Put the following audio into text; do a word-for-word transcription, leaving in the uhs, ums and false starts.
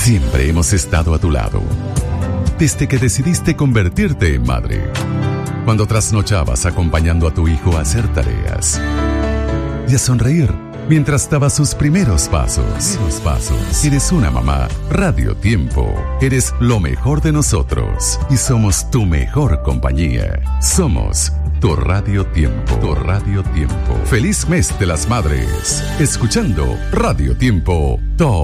Siempre hemos estado a tu lado, desde que decidiste convertirte en madre. Cuando trasnochabas acompañando a tu hijo a hacer tareas y a sonreír mientras daba sus primeros pasos. Primeros pasos. Eres una mamá Radio Tiempo. Eres lo mejor de nosotros y somos tu mejor compañía. Somos tu Radio Tiempo. Tu Radio Tiempo. Feliz mes de las madres. Escuchando Radio Tiempo. Todo.